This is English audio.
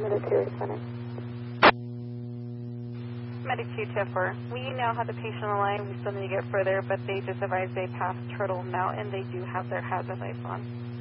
Medic 2 Medic 224. We now have the patient on the line. We still need to get further, but they just advised they passed Turtle Mountain. They do have their hazard lights on.